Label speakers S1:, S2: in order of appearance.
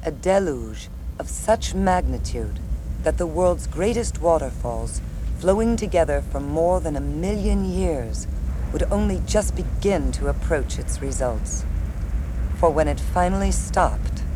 S1: a deluge of such magnitude that the world's greatest waterfalls, flowing together for more than 1,000,000 years, would only just begin to approach its results. For when it finally stopped,